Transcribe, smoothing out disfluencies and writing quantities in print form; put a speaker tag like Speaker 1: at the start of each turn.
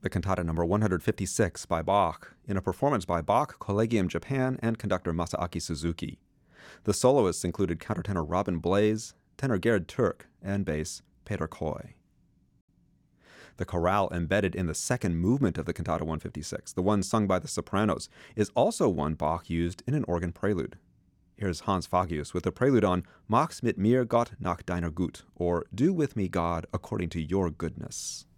Speaker 1: the cantata number 156 by Bach, in a performance by Bach Collegium Japan and conductor Masaaki Suzuki. The soloists included countertenor Robin Blaze, tenor Gerd Türk, and bass Peter Coy. The chorale embedded in the second movement of the Cantata 156, the one sung by the sopranos, is also one Bach used in an organ prelude. Here's Hans Fagius with the prelude on Mach's mit mir Gott nach deiner Gut, or Do with me, God, according to your goodness.